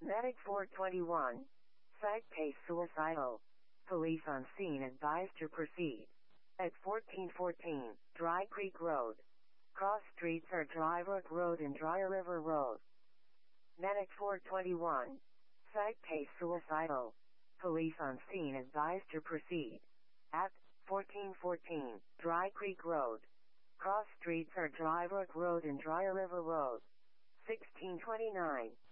Medic 421. Psych case suicidal. Police on scene advised to proceed. At 1414, Dry Creek Road. Cross streets are Dry Brook Road and Dry River Road. Medic 421. Psych case suicidal. Police on scene advised to proceed. At 1414, Dry Creek Road. Cross streets are Dry Brook Road and Dry River Road. 1629,